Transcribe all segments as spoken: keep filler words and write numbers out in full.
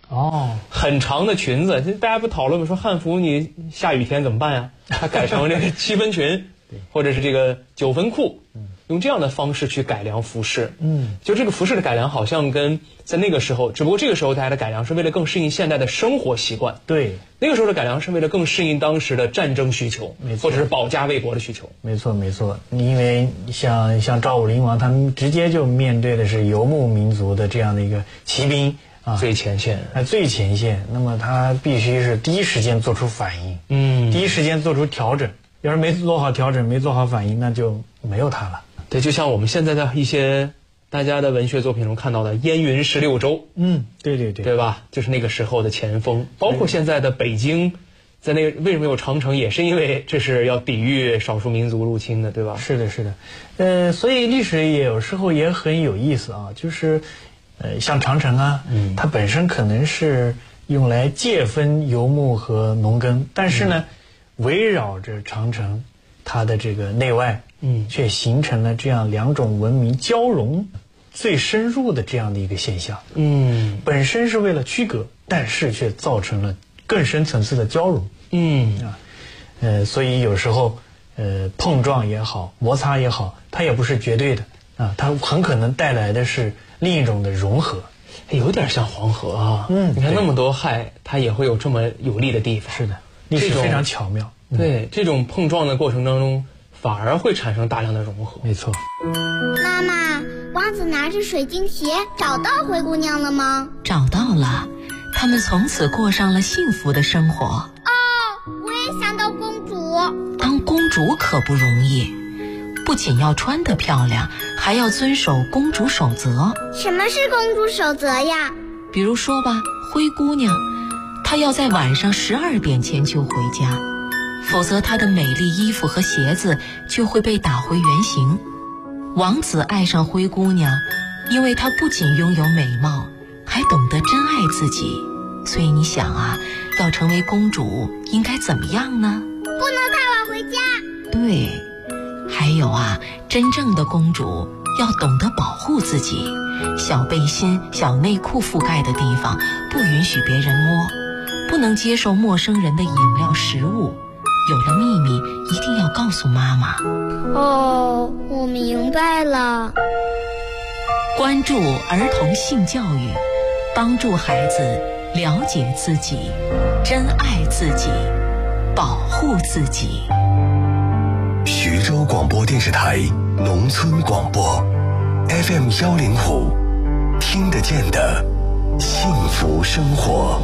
哦， 很长的裙子，大家不讨论吗？说汉服你下雨天怎么办呀？它改成这个七分裙，或者是这个九分裤，用这样的方式去改良服饰。嗯，就这个服饰的改良，好像跟在那个时候，只不过这个时候大家的改良是为了更适应现代的生活习惯。 对， 那个时候的改良是为了更适应当时的战争需求，或者是保家卫国的需求。 没错，没错。因为像像赵武灵王，他们直接就面对的是游牧民族的这样的一个骑兵。啊， 最前线， 啊，最前线，那么他必须是第一时间做出反应，嗯，第一时间做出调整。要是没做好调整，没做好反应，那就没有他了。 对，就像我们现在的一些大家的文学作品中看到的燕云十六州， 嗯，对对对， 对吧？就是那个时候的前锋，包括现在的北京，在那个为什么有长城，也是因为这是要抵御少数民族入侵的，对吧？ 是的，是的，呃，所以历史也有时候也很有意思啊，就是。呃，像长城啊，嗯，它本身可能是用来界分游牧和农耕，但是呢，嗯、围绕着长城，它的这个内外，嗯，却形成了这样两种文明交融最深入的这样的一个现象。嗯，本身是为了区隔，但是却造成了更深层次的交融。嗯啊，呃，所以有时候，呃，碰撞也好，摩擦也好，它也不是绝对的啊，它很可能带来的是。另一种的融合， 有点像黄河啊。嗯，你看那么多害，它也会有这么有利的地方。 是的，历史非常巧妙。 对，这种碰撞的过程当中，反而会产生大量的融合。 没错。 妈妈，王子拿着水晶鞋找到灰姑娘了吗？ 找到了，他们从此过上了幸福的生活。 哦，我也想当公主。 当公主可不容易。不仅要穿得漂亮，还要遵守公主守则。 什么是公主守则呀？ 比如说吧，灰姑娘，她要在晚上十二点前就回家，否则她的美丽衣服和鞋子就会被打回原形。王子爱上灰姑娘，因为她不仅拥有美貌，还懂得珍爱自己。所以你想啊，要成为公主应该怎么样呢？ 不能太晚回家。 对。还有啊，真正的公主要懂得保护自己，小背心、小内裤覆盖的地方不允许别人摸，不能接受陌生人的饮料、食物。有了秘密，一定要告诉妈妈。 哦，我明白了。 关注儿童性教育，帮助孩子了解自己，珍爱自己，保护自己。 徐州广播电视台农村广播 F M 幺零五，听得见的幸福生活。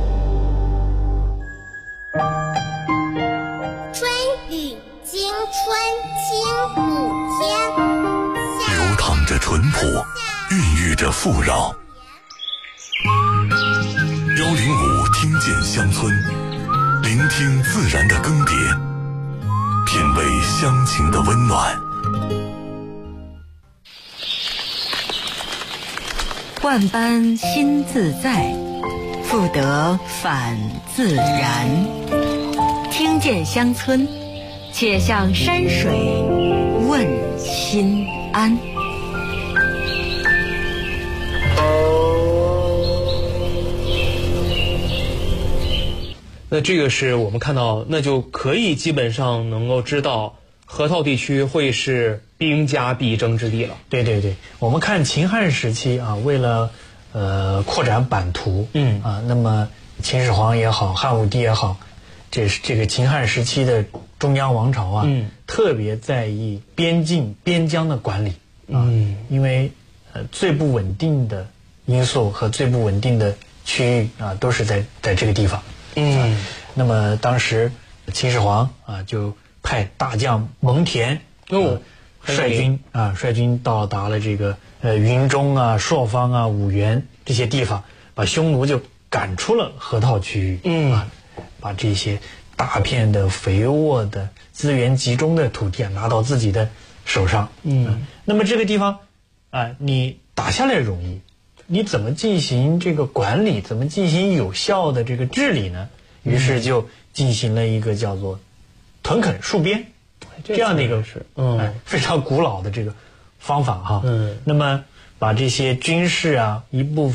春雨惊春清谷天， 流淌着淳朴，孕育着富饶。幺零五听见乡村，聆听自然的更迭，品味乡情的温暖。 万般心自在，复得返自然。听见乡村，且向山水问心安。 那这个是我们看到，那就可以基本上能够知道河套地区会是兵家必争之地了。 对对对，我们看秦汉时期啊，为了呃扩展版图，嗯啊，那么秦始皇也好，汉武帝也好，这是这个秦汉时期的中央王朝啊，嗯，特别在意边境边疆的管理啊，嗯，因为呃最不稳定的因素和最不稳定的区域啊，都是在在这个地方。嗯、啊，那么当时秦始皇啊就派大将蒙恬哦、呃、率军啊率军到达了这个呃云中啊、朔方啊、五原这些地方，把匈奴就赶出了河套区域，嗯啊，把这些大片的肥沃的资源集中的土地啊拿到自己的手上，嗯，啊、那么这个地方啊你打下来容易。你怎么进行这个管理，怎么进行有效的这个治理呢？于是就进行了一个叫做屯垦戍边这样的一个是嗯、哎、非常古老的这个方法哈。嗯，那么把这些军事啊一部分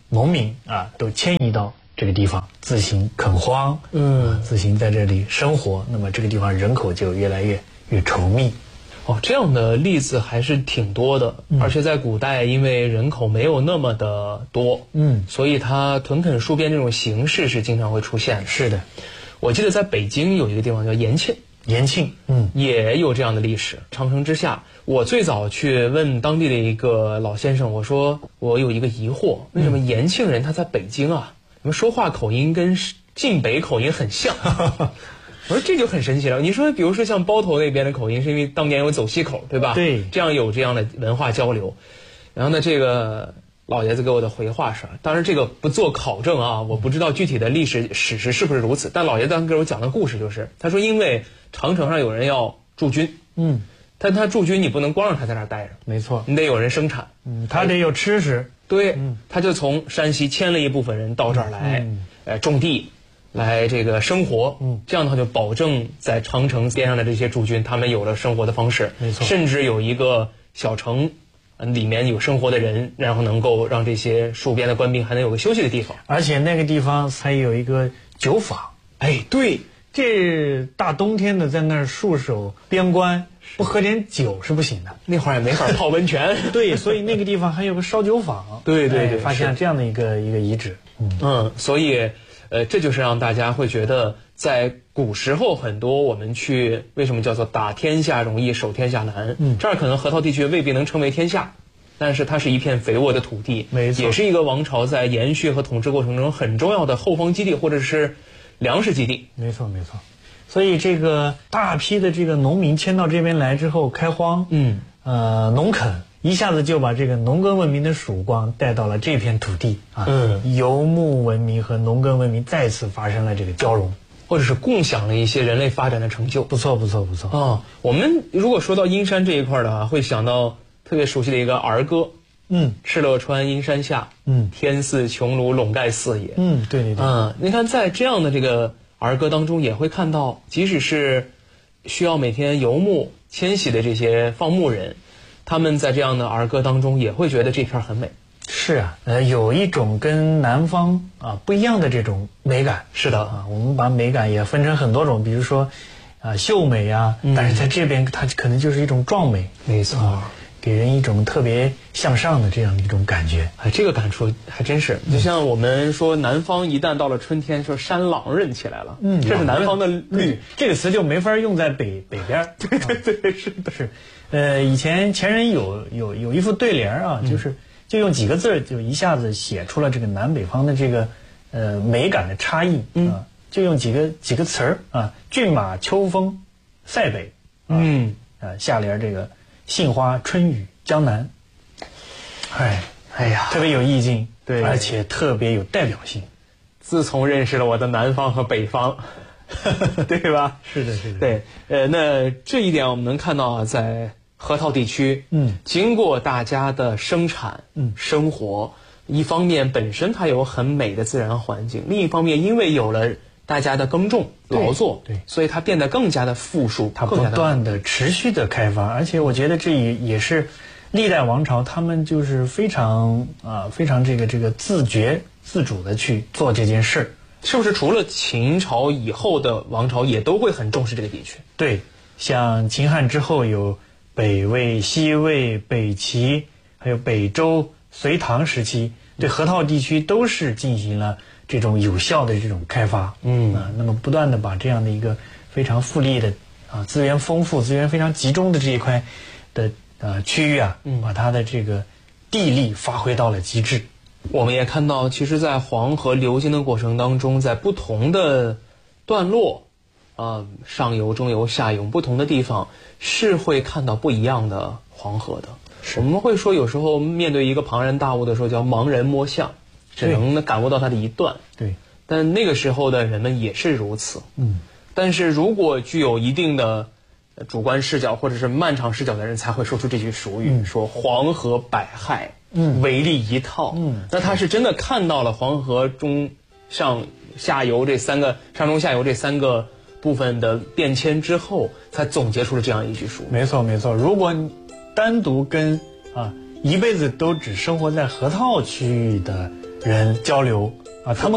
农民啊都迁移到这个地方自行垦荒，嗯、啊，自行在这里生活，那么这个地方人口就越来越越稠密。 哦，这样的例子还是挺多的，嗯、而且在古代，因为人口没有那么的多，嗯，所以它屯垦戍边这种形式是经常会出现的。 是的， 我记得在北京有一个地方叫延庆， 延庆，嗯， 也有这样的历史。长城之下，我最早去问当地的一个老先生，我说我有一个疑惑，为什么延庆人他在北京啊，你们说话口音跟晋北口音很像？我说这就很神奇了。你说，比如说像包头那边的口音，是因为当年有走西口，对吧？ 对， 这样有这样的文化交流。然后呢，这个老爷子给我的回话是，当然这个不做考证啊，我不知道具体的历史史实是不是如此。但老爷子当时给我讲的故事就是，他说因为长城上有人要驻军，嗯，但他驻军你不能光让他在那儿待着， 没错， 你得有人生产， 嗯，他得有吃食。 对，嗯，他就从山西迁了一部分人到这儿来，嗯、呃，种地。来这个生活，嗯，这样的话就保证在长城边上的这些驻军，他们有了生活的方式， 没错， 甚至有一个小城，里面有生活的人，然后能够让这些戍边的官兵还能有个休息的地方， 而且那个地方还有一个酒坊， 哎，对， 这大冬天的在那儿戍守边关，不喝点酒是不行的， 那会儿也没法泡温泉， 对，所以那个地方还有个烧酒坊， 对对对， 哎、发现这样的一个一个遗址， 嗯嗯，所以。呃，这就是让大家会觉得，在古时候很多我们去为什么叫做打天下容易守天下难？嗯，这儿可能河套地区未必能称为天下，但是它是一片肥沃的土地， 没错， 也是一个王朝在延续和统治过程中很重要的后方基地或者是粮食基地。 没错没错，所以这个大批的这个农民迁到这边来之后开荒，嗯，呃，农垦。一下子就把这个农耕文明的曙光带到了这片土地啊，嗯，游牧文明和农耕文明再次发生了这个交融， 或者是共享了一些人类发展的成就。 不错，不错，不错。 哦，我们如果说到阴山这一块的话，会想到特别熟悉的一个儿歌，嗯，敕勒川阴山下，嗯，天似穹庐笼盖四野， 嗯，对对对， 嗯，你看在这样的这个儿歌当中，也会看到，即使是需要每天游牧迁徙的这些放牧人。他们在这样的儿歌当中也会觉得这片很美， 是啊，呃，有一种跟南方啊不一样的这种美感。 是的啊，我们把美感也分成很多种，比如说啊秀美啊，嗯、但是在这边它可能就是一种壮美， 没错、啊， 给人一种特别向上的这样的一种感觉。 哎，这个感触还真是，就像我们说南方一旦到了春天，说山朗润起来了，嗯，这是南方的绿， 这个词就没法用在北北边。 对对对，是的是。呃，以前前人有有有一副对联啊，嗯、就是就用几个字就一下子写出了这个南北方的这个呃美感的差异啊，嗯、就用几个几个词儿啊，骏马秋风塞北，啊、嗯，呃下联这个杏花春雨江南，哎哎呀，特别有意境， 对， 而且特别有代表性。 自从认识了我的南方和北方。对吧？ 是的，是的。 对，呃，那这一点我们能看到啊，在河套地区，嗯，经过大家的生产、嗯，生活，一方面本身它有很美的自然环境，另一方面因为有了大家的耕种劳作， 对， 所以它变得更加的富庶， 它不断的持续的开发，而且我觉得这也也是历代王朝他们就是非常啊、呃、非常这个这个自觉自主的去做这件事。 是不是除了秦朝以后的王朝也都会很重视这个地区？ 对，像秦汉之后有北魏、西魏、北齐，还有北周、隋唐时期，对河套地区都是进行了这种有效的这种开发。嗯啊，那么不断的把这样的一个非常富丽的啊资源丰富、资源非常集中的这一块的呃区域啊，嗯，把它的这个地利发挥到了极致。 我们也看到，其实在黄河流经的过程当中，在不同的段落，呃，上游、中游、下游不同的地方，是会看到不一样的黄河的。我们会说，有时候面对一个庞然大物的时候，叫盲人摸象，只能感悟到它的一段。 对。 但那个时候的人们也是如此。嗯。但是如果具有一定的主观视角或者是漫长视角的人，才会说出这句俗语，嗯、说黄河百害。嗯，为利一套。嗯，那他是真的看到了黄河中上下游这三个上中下游这三个部分的变迁之后，才总结出了这样一句书。 没错，没错。如果你单独跟啊一辈子都只生活在河套区域的人交流啊，他们